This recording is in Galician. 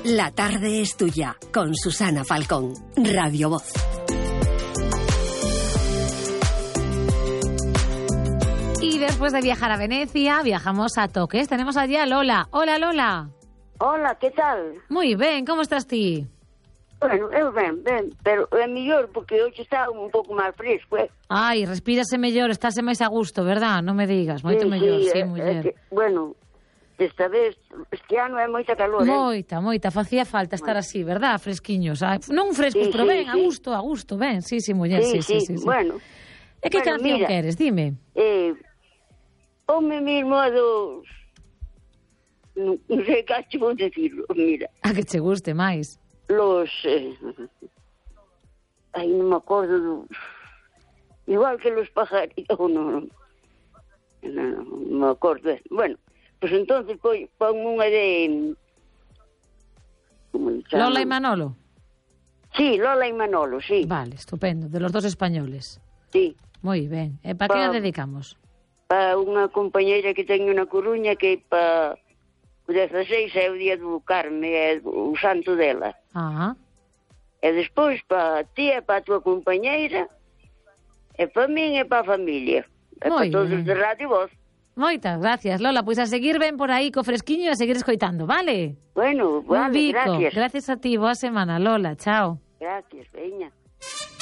La tarde es tuya, con Susana Falcón, Radio Voz. Y después de viajar a Venecia, viajamos a Toques. Tenemos allí a Lola. Hola, Lola. Hola, que tal? Moi ben, como estás ti? Bueno, eu ben, pero é mellor porque hoxe está un pouco máis fresco, Ai, respírase mellor, estáse máis a gusto, verdad? Non me digas, moito mellor, sí, muller. Bueno, esta vez, este ano é moita calor, Moita, facía falta estar así, verdad? Fresquiños, non frescos, pero ben, a gusto, ben, sí, muller, sí. Bueno. E que canción queres, dime? Ponme mesmo a dos... Non sei que che vou decirlo, mira. A que che guste máis. Los... Ai, non me acordo do... Igual que los pajaritos, non me acordo. Bueno, pues entonces pon unha de... Lola e Manolo. Sí, Lola e Manolo, sí. Vale, estupendo, de los dos españoles. Sí. Moi ben. E para que nos dedicamos? Para unha compañeira que teño na Coruña que para o 16 é o día do Carme, é o santo dela. E despois para ti e para a tua compañeira, e para min e para a familia. E para todos os de Radio Voz. Moitas gracias, Lola. Pois a seguir ben por aí co fresquiño e a seguir escoitando, vale? Bueno, vale, gracias. Gracias a ti, boa semana, Lola. Chao. Gracias, veña.